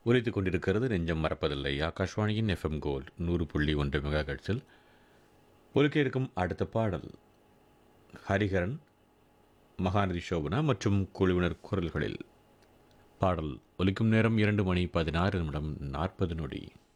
ஒலித்துக் கொண்டிருக்கிறது நெஞ்சம் மறப்பதில்லை. ஆகாஷ்வாணியின் எஃப்எம் கோல்ட் 100.1 மெகாஹெர்ட்ஸில் ஒலிக்க இருக்கும் அடுத்த பாடல் ஹரிஹரன், மகாநதி சோபனா மற்றும் குழுவினர் குரல்களில். பாடல் ஒலிக்கும் நேரம் 2 மணி 16 நிமிடம் 40 நொடி.